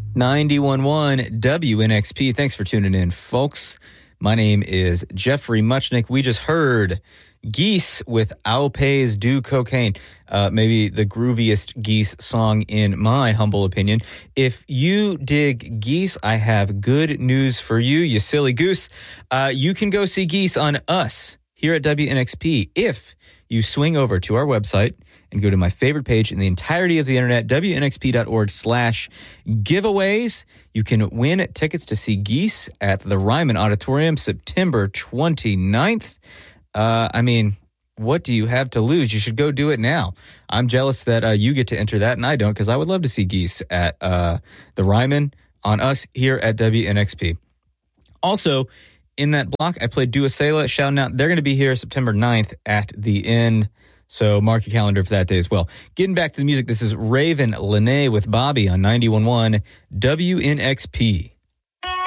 91.1 WNXP. Thanks for tuning in, folks. My name is Jeffrey Muchnick. We just heard Geese with Owl Pays Do Cocaine. Maybe the grooviest Geese song in my humble opinion. If you dig Geese, I have good news for you, you silly goose. You can go see Geese on us here at WNXP if you swing over to our website and go to my favorite page in the entirety of the internet, WNXP.org/giveaways. You can win tickets to see Geese at the Ryman Auditorium September 29th. I mean, what do you have to lose? You should go do it now. I'm jealous that you get to enter that and I don't, because I would love to see Geese at the Ryman on us here at WNXP. Also, in that block, I played Dua Sela, shouting out. They're going to be here September 9th at the Inn. So mark your calendar for that day as well. Getting back to the music, this is Raven Lenae with Bobby on 91.1 WNXP.